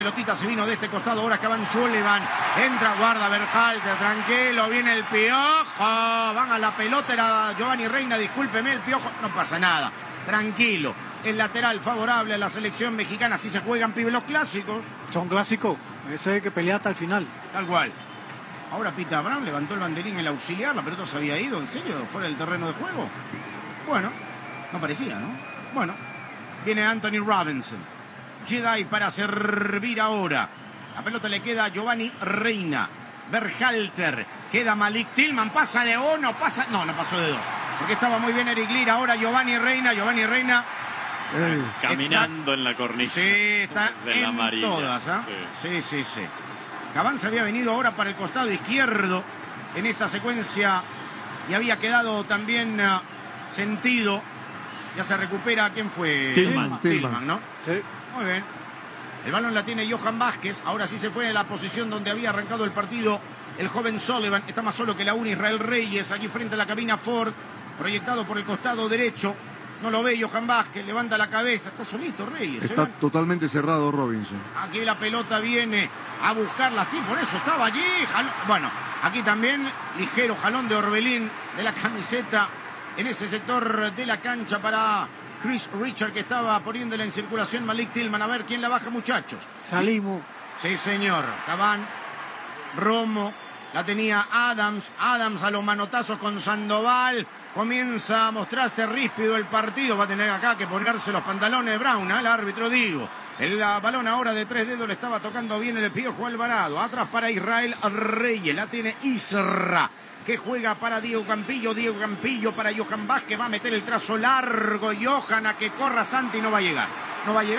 Pelotita se vino de este costado, ahora Cavani Sullivan, entra, guarda Berhalter, tranquilo, viene el Piojo, van a la pelota, era Giovanni Reina, discúlpeme el Piojo, no pasa nada, tranquilo, el lateral favorable a la selección mexicana, así se juegan, pibe, los clásicos. Son clásicos, ese hay que pelear hasta el final. Tal cual. Ahora Pita Abraham levantó el banderín en el auxiliar, la pelota se había ido, ¿en serio? ¿Fuera del terreno de juego? Bueno, no parecía, ¿no? Bueno, viene Anthony Robinson. Jedi para servir ahora. La pelota le queda a Giovanni Reina. Berhalter. Queda Malik Tillman. Pasa de uno, pasa... No, no pasó de dos. Porque estaba muy bien Eric Lir. Ahora Giovanni Reina. Giovanni Reina... Caminando en la cornisa. Sí, está de la en amarilla. Todas, ¿ah? Sí. Cavani se había venido ahora para el costado izquierdo en esta secuencia y había quedado también sentido. Ya se recupera. ¿Quién fue? Tillman, ¿no? Sí. Muy bien. El balón la tiene Johan Vázquez. Ahora sí se fue en la posición donde había arrancado el partido el joven Sullivan. Está más solo que la Israel Reyes. Aquí frente a la cabina Ford. Proyectado por el costado derecho. No lo ve Johan Vázquez. Levanta la cabeza. Está solito Reyes. Está totalmente cerrado Robinson. Aquí la pelota viene a buscarla. Sí, por eso estaba allí. Bueno, aquí también ligero jalón de Orbelín de la camiseta en ese sector de la cancha para Chris Richard, que estaba poniéndole en circulación Malik Tillman. A ver quién la baja, muchachos. Salimos. Sí, señor. Cavani, Romo, la tenía Adams. Adams a los manotazos con Sandoval. Comienza a mostrarse ríspido el partido. Va a tener acá que ponerse los pantalones de Brown, el árbitro digo. El balón ahora de 3 dedos le estaba tocando bien el Piojo Alvarado. Atrás para Israel Reyes. La tiene Isra, que juega para Diego Campillo. Diego Campillo para Johan Vázquez. Va a meter el trazo largo. Johan a que corra Santi. No va a llegar. No va a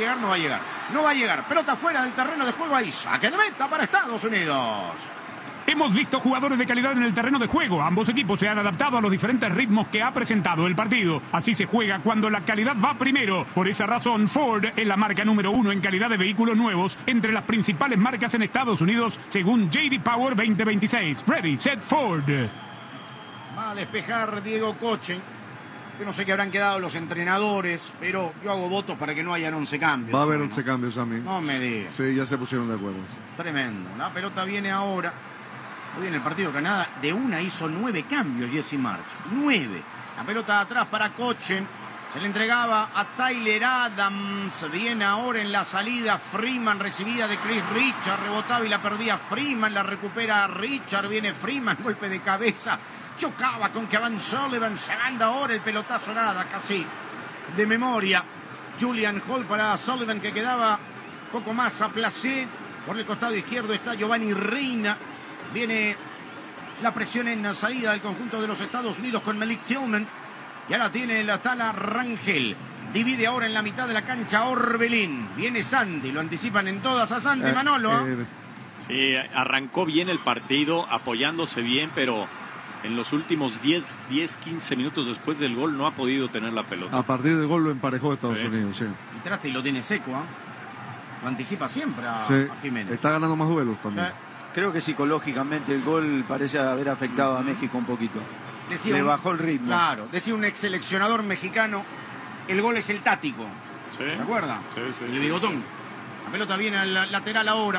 llegar. Pelota fuera del terreno de juego ahí. Saque de meta para Estados Unidos. Hemos visto jugadores de calidad en el terreno de juego. Ambos equipos se han adaptado a los diferentes ritmos que ha presentado el partido. Así se juega cuando la calidad va primero. Por esa razón, Ford es la marca número 1 en calidad de vehículos nuevos entre las principales marcas en Estados Unidos, según J.D. Power 2026. Ready, set, Ford. Va a despejar Diego Cochen. Yo no sé qué habrán quedado los entrenadores, pero yo hago votos para que no hayan 11 cambios. Va a haber 11 cambios a mí. No me digas. Sí, ya se pusieron de acuerdo. Tremendo. La pelota viene ahora. Hoy en el partido de Canadá, de una hizo 9 cambios Jesse March. 9. La pelota atrás para Cochen. Se le entregaba a Tyler Adams. Viene ahora en la salida Freeman, recibida de Chris Richard. Rebotaba y la perdía Freeman. La recupera Richard. Viene Freeman, golpe de cabeza. Chocaba con Cavani Sullivan. Se manda ahora el pelotazo, nada, casi de memoria. Julian Hall para Sullivan, que quedaba poco más a placer. Por el costado izquierdo está Giovanni Reina. Viene la presión en la salida del conjunto de los Estados Unidos con Malik Tillman. Y ahora tiene la Tala Rangel. Divide ahora en la mitad de la cancha Orbelín. Viene Santi. Lo anticipan en todas a Santi, Manolo. Sí, arrancó bien el partido, apoyándose bien, pero en los últimos 10-15 minutos después del gol no ha podido tener la pelota. A partir del gol lo emparejó Estados Unidos, sí. Entraste y lo tiene seco, ¿eh? Lo anticipa siempre a Jiménez. Está ganando más duelos también. Creo que psicológicamente el gol parece haber afectado a México un poquito. Le bajó el ritmo. Claro, decía un ex seleccionador mexicano, el gol es el tático. ¿Sí? ¿Se acuerda? Sí. El bigotón. La pelota viene al lateral ahora.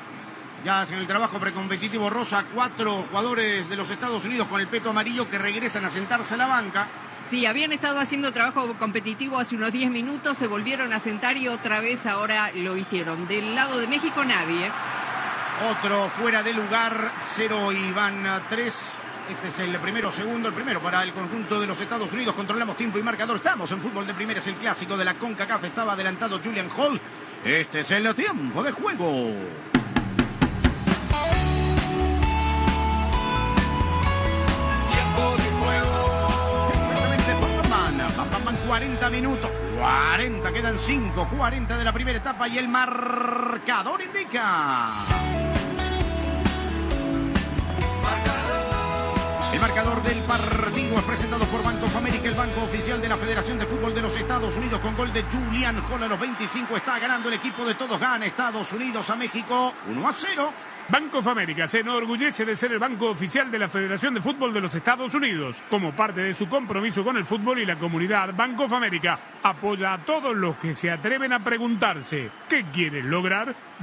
Ya hacen el trabajo precompetitivo Rosa. 4 jugadores de los Estados Unidos con el peto amarillo que regresan a sentarse a la banca. Sí, habían estado haciendo trabajo competitivo hace unos 10 minutos, se volvieron a sentar y otra vez ahora lo hicieron. Del lado de México nadie. Otro fuera de lugar, 0 y van 3. Este es el segundo, el primero para el conjunto de los Estados Unidos. Controlamos tiempo y marcador. Estamos en fútbol de primera, es el clásico de la CONCACAF. Estaba adelantado Julian Hall. Este es el tiempo de juego. Tiempo de juego. Exactamente, Papaman, 40 minutos. 40, quedan 5, 40 de la primera etapa y el marcador indica. El marcador del partido es presentado por Banco of America, el banco oficial de la Federación de Fútbol de los Estados Unidos, con gol de Julian Hall a los 25. Está ganando el equipo de todos. Gana Estados Unidos a México 1-0. Bank of America se enorgullece de ser el banco oficial de la Federación de Fútbol de los Estados Unidos. Como parte de su compromiso con el fútbol y la comunidad, Bank of America apoya a todos los que se atreven a preguntarse: ¿qué quieres lograr?